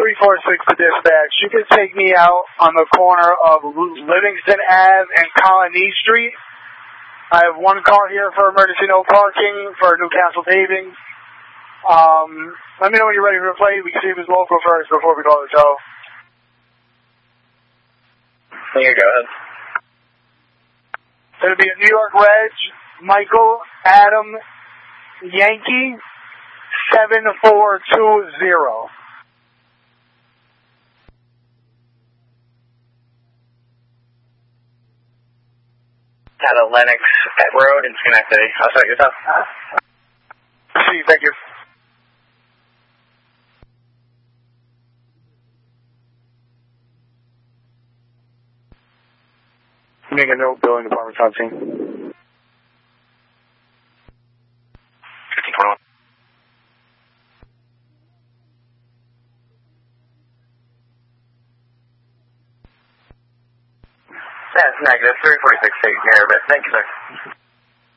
346 to dispatch. You can take me out on the corner of Livingston Ave and Colony Street. I have one car here for emergency no parking for Newcastle Paving. Let me know when you're ready for a plate. We can see who's local first before we call the tow. Here, go ahead. It'll be a New York Reg, Michael Adam Yankee 7420. At a Lennox Road in Schenectady. I'll start yourself. See, thank you. Make a note, building department, top team. 1521. That's negative. 346 taken care of it. Thank you, sir.